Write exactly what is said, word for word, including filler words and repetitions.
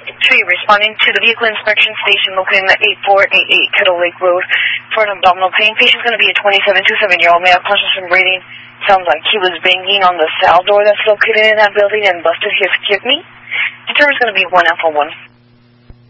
Three, responding to the vehicle inspection station located at eight four eight eight Kettle Lake Road for an abdominal pain. Patient's going to be a twenty-seven to seven-year-old male, conscious and breathing. Sounds like he was banging on the cell door that's located in that building and busted his kidney. Determine's going to be one alpha one.